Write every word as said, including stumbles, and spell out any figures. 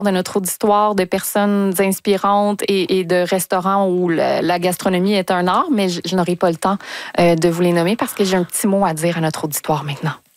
de notre auditoire de personnes inspirantes et, et de restaurants où le, la gastronomie est un art, mais je, je n'aurai pas le temps euh, de vous les nommer parce que j'ai un petit mot à dire à notre auditoire maintenant.